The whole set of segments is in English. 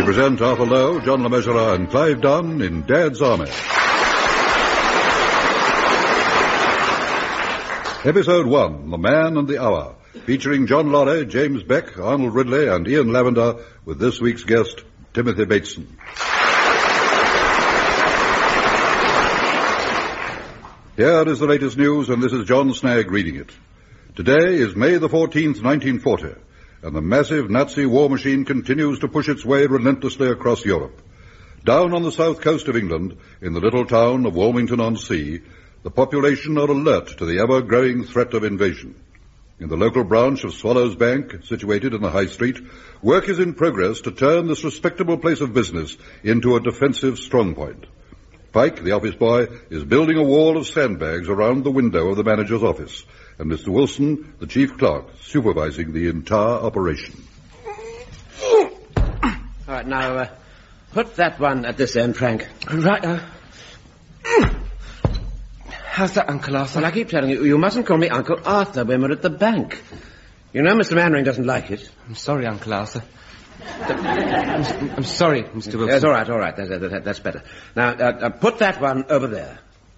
present Arthur Lowe, John Le Mesurier, and Clive Dunn in Dad's Army. Episode 1, The Man and the Hour, featuring John Lorry, James Beck, Arnold Ridley, and Ian Lavender, with this week's guest, Timothy Bateson. Here is the latest news, and this is John Snagg reading it. Today is May the 14th, 1940, and the massive Nazi war machine continues to push its way relentlessly across Europe. Down on the south coast of England, in the little town of Walmington-on-Sea, the population are alert to the ever-growing threat of invasion. In the local branch of Swallows Bank, situated in the High Street, work is in progress to turn this respectable place of business into a defensive strongpoint. Pike, the office boy, is building a wall of sandbags around the window of the manager's office, and Mr. Wilson, the chief clerk, supervising the entire operation. All right, now, put that one at this end, Frank. Right, how's that, Uncle Arthur? Well, I keep telling you, you mustn't call me Uncle Arthur when we're at the bank. You know Mr. Mannering doesn't like it. I'm sorry, Uncle Arthur. I'm sorry, Mr. Wilson. Yes, all right. That's better. Now, put that one over there.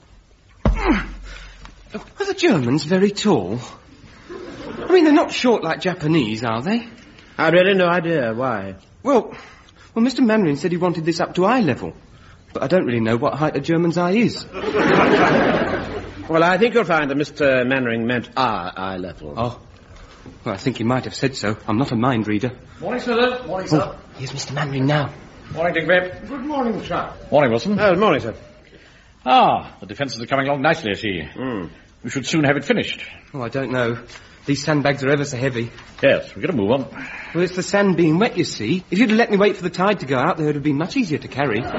Are the Germans very tall? I mean, they're not short like Japanese, are they? I've really no idea. Why? Well, Mr. Mannering said he wanted this up to eye level. But I don't really know what height a German's eye is. Well, I think you'll find that Mr. Mannering meant our eye level. Oh. Well, I think he might have said so. I'm not a mind reader. Morning, sir. Morning, sir. Oh, here's Mr. Mannering now. Morning, Digby. Good morning, sir. Morning, Wilson. Oh, good morning, sir. The defences are coming along nicely, I see. We should soon have it finished. Oh, I don't know. These sandbags are ever so heavy. Yes, we've got to move on. Well, it's the sand being wet, you see. If you'd have let me wait for the tide to go out, they would have been much easier to carry. Don't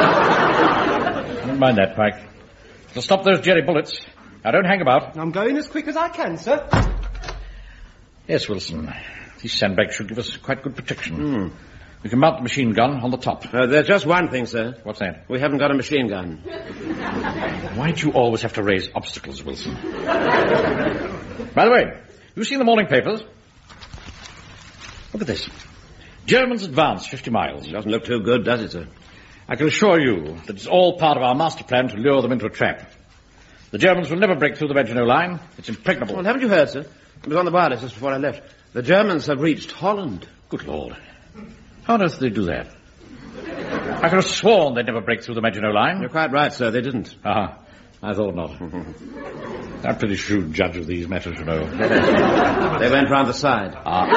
mind that, Pike. It'll stop those jerry bullets. Now, don't hang about. I'm going as quick as I can, sir. Yes, Wilson. These sandbags should give us quite good protection. We can mount the machine gun on the top. There's just one thing, sir. What's that? We haven't got a machine gun. Why do you always have to raise obstacles, Wilson? By the way, you seen the morning papers? Look at this. Germans advance 50 miles. Doesn't look too good, does it, sir? I can assure you that it's all part of our master plan to lure them into a trap. The Germans will never break through the Maginot Line. It's impregnable. Well, haven't you heard, sir? It was on the wireless just before I left. The Germans have reached Holland. Good Lord. How on earth did they do that? I could have sworn they'd never break through the Maginot Line. You're quite right, sir. They didn't. I thought not. I'm a pretty shrewd judge of these matters, you know. They went round the side.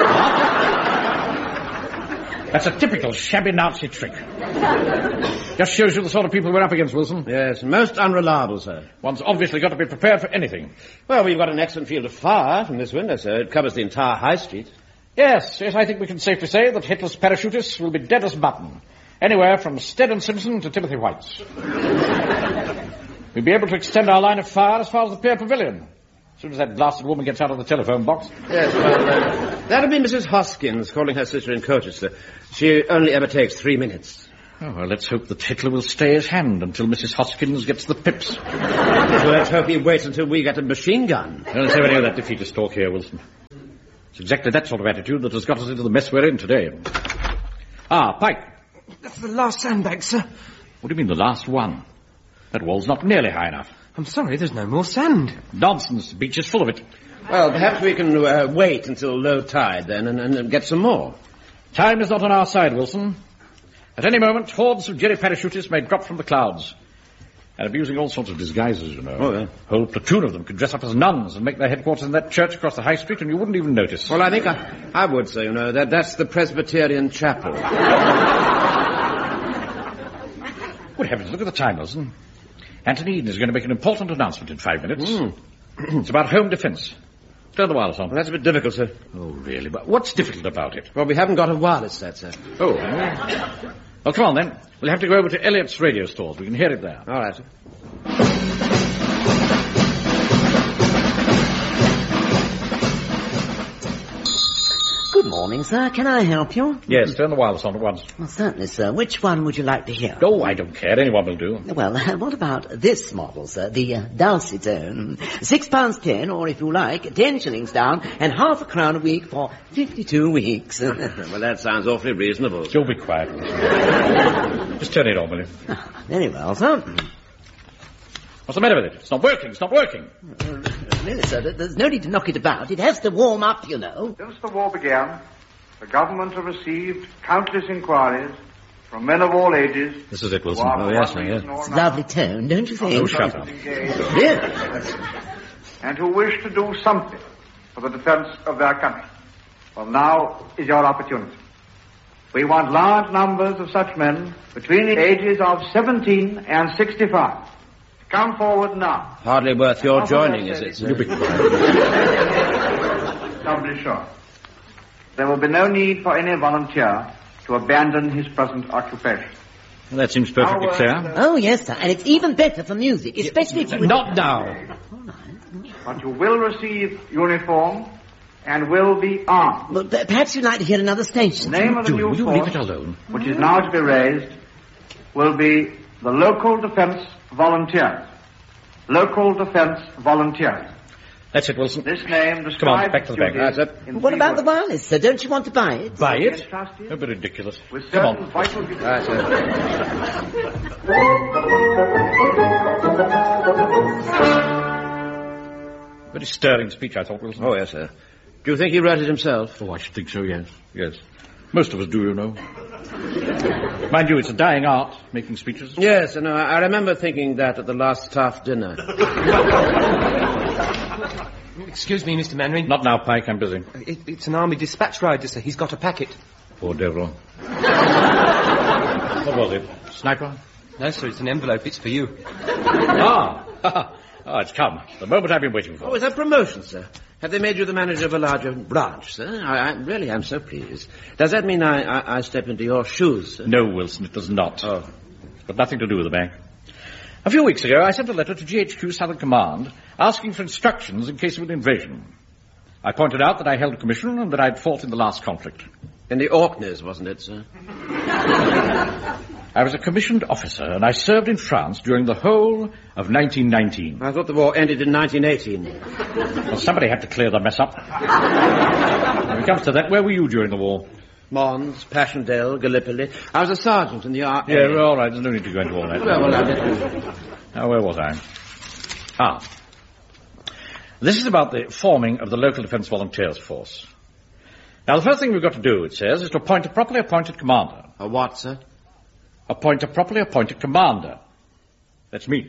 That's a typical shabby Nazi trick. Just shows you the sort of people we're up against, Wilson. Yes, most unreliable, sir. One's obviously got to be prepared for anything. Well, we've got an excellent field of fire from this window, sir. It covers the entire High Street. Yes, I think we can safely say that Hitler's parachutists will be dead as button. Anywhere from Stead and Simpson to Timothy White's. We'll be able to extend our line of fire as far as the Pier Pavilion. As soon as that blasted woman gets out of the telephone box. Yes, well, that'll be Mrs. Hoskins calling her sister in Colchester. She only ever takes 3 minutes. Oh, well, let's hope that Hitler will stay his hand until Mrs. Hoskins gets the pips. Well, let's hope he waits until we get a machine gun. Don't say any of that defeatist talk here, Wilson. It's exactly that sort of attitude that has got us into the mess we're in today. Pike. That's the last sandbag, sir. What do you mean, the last one? That wall's not nearly high enough. I'm sorry, there's no more sand. Nonsense. The beach is full of it. Well, perhaps we can wait until low tide then and get some more. Time is not on our side, Wilson. At any moment, hordes of jerry parachutists may drop from the clouds. And abusing all sorts of disguises, you know. Oh, yeah. A whole platoon of them could dress up as nuns and make their headquarters in that church across the High Street, and you wouldn't even notice. Well, I think I would say, you know, that's the Presbyterian chapel. Good heavens, look at the time, Wilson. Anthony Eden is going to make an important announcement in 5 minutes. It's about home defence. Turn the wireless on. Well, that's a bit difficult, sir. Oh, really? But what's difficult about it? Well, we haven't got a wireless set, sir. Oh, well, come on, then. We'll have to go over to Elliott's radio stores. We can hear it there. All right, sir. Good morning, sir. Can I help you? Yes, turn the wireless on at once. Well, certainly, sir. Which one would you like to hear? Oh, I don't care. Anyone will do. Well, what about this model, sir? The Dulcitone. £6.10, or if you like, 10 shillings down and half a crown a week for 52 weeks. Well, that sounds awfully reasonable. You'll be quiet. Just turn it on, will you? Very well, sir. What's the matter with it? It's not working. It's not working. Really, sir, there's no need to knock it about. It has to warm up, you know. Since the war began, the government have received countless inquiries from men of all ages. This is it, Wilson. who are Oh, yes, for one yes. reason or It's a another lovely tone, don't you think? Oh, shut up. Yes. and who wish to do something for the defense of their country. Well, now is your opportunity. We want large numbers of such men between the ages of 17 and 65. Come forward now. Hardly worth your joining, is it, sir? You be quiet. Doubly sure. There will be no need for any volunteer to abandon his present occupation. Well, that seems perfectly clear. Oh, yes, sir. And it's even better for music, especially if you... Not now. But you will receive uniform and will be armed. Well, perhaps you'd like to hear another station. The name of the new Will you force, leave it alone? which is now to be raised, will be the Local Defense Volunteers. Local Defense Volunteers. That's it, Wilson. This name describes Come on, back to the bank. duties That's it. in What three about the words. wireless, sir? Don't you want to buy it? Buy it? Entrusted Don't be ridiculous. with Come certain on. vital duties. That's it. Very stirring speech, I thought, Wilson. Oh, yes, sir. Do you think he wrote it himself? Oh, I should think so, yes. Yes. Most of us do, you know. Mind you, it's a dying art, making speeches. Yes, and I remember thinking that at the last staff dinner. Excuse me, Mr. Mannering. Not now, Pike, I'm busy. It's an army dispatch rider, sir. He's got a packet. Poor devil. What was it? Sniper? No, sir, it's an envelope. It's for you. Ah, it's come. The moment I've been waiting for. Oh, is that promotion, sir? Have they made you the manager of a larger branch, sir? I really am so pleased. Does that mean I step into your shoes, sir? No, Wilson, it does not. Oh. It's got nothing to do with the bank. A few weeks ago, I sent a letter to GHQ Southern Command asking for instructions in case of an invasion. I pointed out that I held a commission and that I'd fought in the last conflict. In the Orkneys, wasn't it, sir? I was a commissioned officer, and I served in France during the whole of 1919. I thought the war ended in 1918. Well, somebody had to clear the mess up. When it comes to that, where were you during the war? Mons, Passchendaele, Gallipoli. I was a sergeant in the RA. Yeah, well, all right, there's no need to go into all that. Well, I did. Now, where was I? This is about the forming of the Local Defence Volunteers Force. Now, the first thing we've got to do, it says, is to appoint a properly appointed commander. A what, sir? Appoint a properly appointed commander. That's me.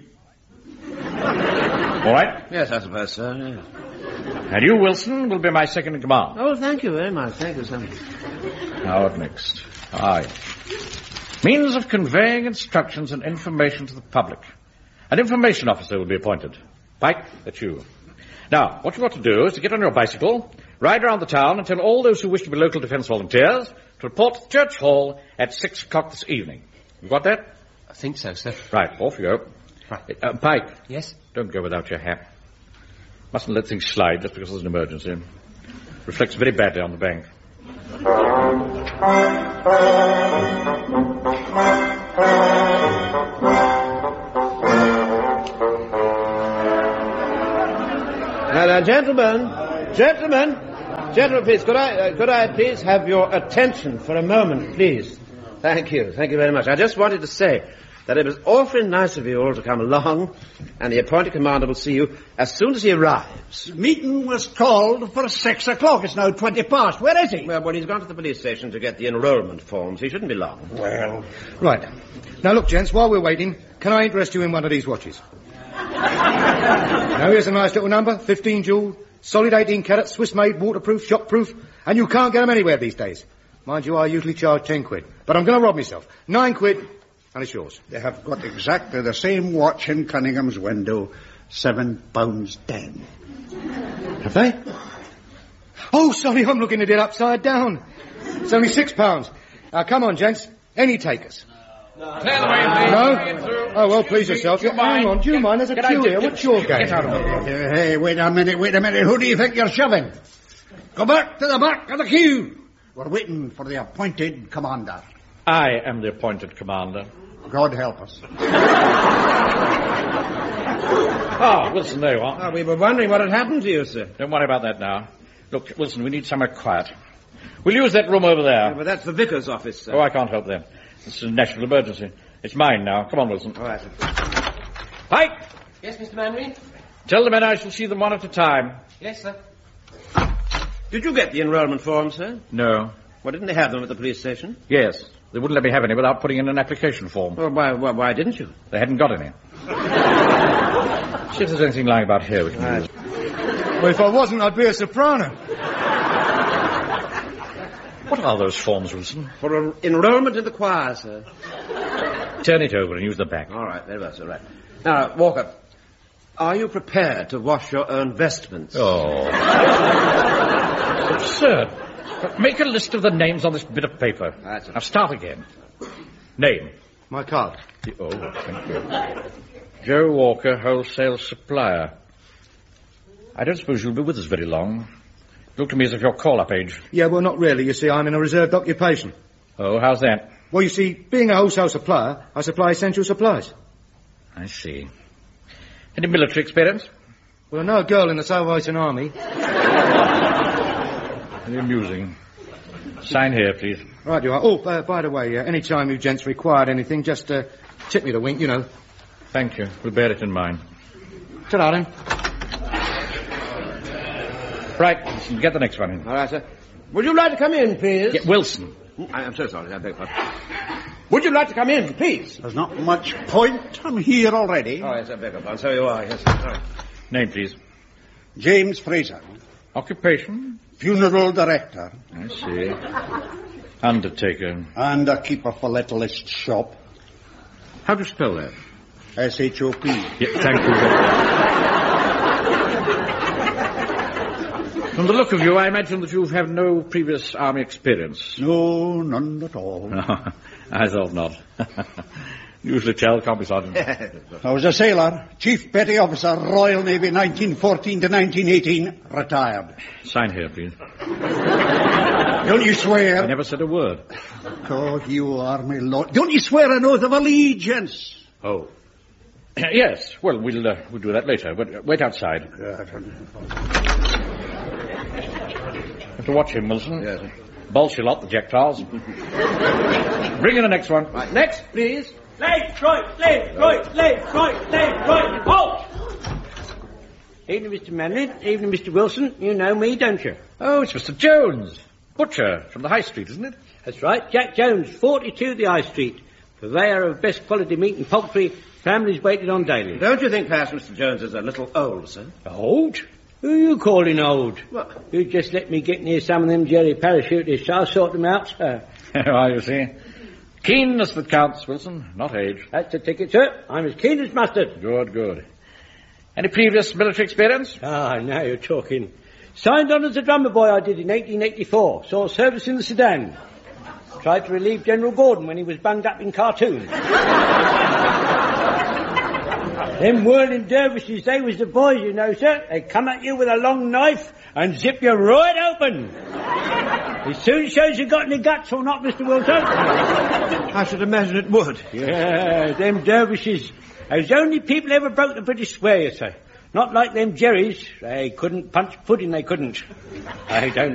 All right? Yes, I suppose so, yes. And you, Wilson, will be my second in command. Oh, thank you very much. Thank you so much. Now, what next? Means of conveying instructions and information to the public. An information officer will be appointed. Pike, that's you. Now, what you've got to do is to get on your bicycle, ride around the town and tell all those who wish to be local defence volunteers to report to Church Hall at 6 o'clock this evening. You got that? I think so, sir. Right, off you go. Right. Pike. Yes? Don't go without your hat. Mustn't let things slide just because there's an emergency. Reflects very badly on the bank. Now, gentlemen, please, could I please have your attention for a moment, please? Thank you very much. I just wanted to say that it was awfully nice of you all to come along, and the appointed commander will see you as soon as he arrives. Meeting was called for 6 o'clock. It's now 20 past. Where is he? Well, he's gone to the police station to get the enrollment forms. He shouldn't be long. Well, Right. Now, look, gents, while we're waiting, can I interest you in one of these watches? Now, here's a nice little number, 15 jewel, solid 18 carat, Swiss-made, waterproof, shockproof, and you can't get them anywhere these days. Mind you, I usually charge 10 quid, but I'm going to rob myself. 9 quid, and it's yours. they have got exactly the same watch in Cunningham's window, £7.10. Have they? Oh, sorry, I'm looking at it upside down. It's only £6. Come on, gents, any takers? Clear the way, please. No? Oh, well, please yourself. Hang on, do you mind? There's a queue here. What's your game? Get out of here. Hey, wait a minute. Who do you think you're shoving? Go back to the back of the queue. We're waiting for the appointed commander. I am the appointed commander. God help us. Wilson, there you are. We were wondering what had happened to you, sir. Don't worry about that now. Look, Wilson, we need somewhere quiet. We'll use that room over there. Yeah, but that's the vicar's office, sir. Oh, I can't help that. It's a national emergency. It's mine now. Come on, Wilson. All right, sir. Pike! Yes, Mr. Manring? Tell the men I shall see them one at a time. Yes, sir. Did you get the enrolment form, sir? No. Well, didn't they have them at the police station? Yes. They wouldn't let me have any without putting in an application form. Well, why didn't you? They hadn't got any. See if there's anything lying about here we can use. Well, if I wasn't, I'd be a soprano. What are those forms, Wilson? For enrolment in the choir, sir. Turn it over and use the back. All right, very well, sir, right. Now, Walker, are you prepared to wash your own vestments? Oh. Absurd. Make a list of the names on this bit of paper. Right, sir. Now start again. Name. My card. Oh, thank you. Joe Walker, wholesale supplier. I don't suppose you'll be with us very long. Look to me as if you're call-up age. Yeah, well, not really. You see, I'm in a reserved occupation. Oh, how's that? Well, you see, being a wholesale supplier, I supply essential supplies. I see. Any military experience? Well, I know a girl in the Salvation Army. Very amusing. Sign here, please. Right, you are. Oh, by the way, any time you gents required anything, just tip me the wink, you know. Thank you. We'll bear it in mind. Ta-ra, then. Right, listen, get the next one in. All right, sir. Would you like to come in, please? Get Wilson. I'm so sorry. I beg your pardon. Would you like to come in, please? There's not much point. I'm here already. Oh, yes, I beg your pardon. So you are, yes. All right. Name, please. James Fraser, Occupation? funeral director, I see. Undertaker. and a keeper for littlest shop. How do you spell that? S-H-O-P. Yeah, thank you. From the look of you, I imagine that you've had no previous army experience. No, none at all. I thought not. Usually tell, can't be, Sergeant. I was a sailor, Chief Petty Officer, Royal Navy, 1914 to 1918, retired. Sign here, please. Don't you swear? I never said a word. Oh, you are my lord. Don't you swear an oath of allegiance? Oh. Yes, well, we'll do that later. But wait outside. Have to watch him, Wilson. Yes. Bolshe lot, the Jacktars. Bring in the next one. Right, next, please. Left, right, left, right, left, right, left, right, halt! Evening, Mr. Manley. Evening, Mr. Wilson. You know me, don't you? Oh, it's Mr. Jones. Butcher from the High Street, isn't it? That's right. Jack Jones, 42 the High Street. Purveyor of best quality meat and poultry. Families waited on daily. Don't you think perhaps Mr. Jones is a little old, sir? Old? Who are you calling old? What? You just let me get near some of them Jerry parachutists. I'll sort them out, sir. Well, you see. Keenness that counts, Wilson, not age. That's the ticket, sir. I'm as keen as mustard. Good, good. Any previous military experience? Ah, now you're talking. Signed on as a drummer boy I did in 1884. Saw service in the Sudan. Tried to relieve General Gordon when he was bunged up in Khartoum. Them whirling dervishes, they was the boys, you know, sir. They come at you with a long knife and zip you right open. It soon shows you got any guts or not, Mr. Wilson. I should imagine it would. Yeah, them dervishes. Those only people ever broke the British swear, you say. Not like them Jerrys. They couldn't punch pudding, they couldn't. I don't